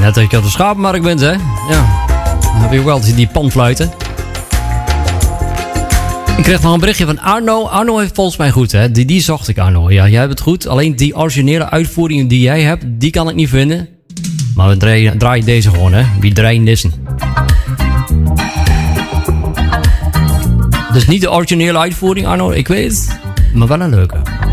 Net dat je op de schapenmarkt bent, hè? Ja. Dan heb je ook wel die panfluiten. Ik kreeg nog een berichtje van Arno. Arno heeft volgens mij goed, hè? Die zocht ik, Arno. Ja, jij hebt het goed. Alleen die originele uitvoeringen die jij hebt, die kan ik niet vinden. Maar we draaien deze gewoon, hè? Wie draaien nissen? Dus niet de originele uitvoering, Arno. Ik weet het. Maar wel een leuke.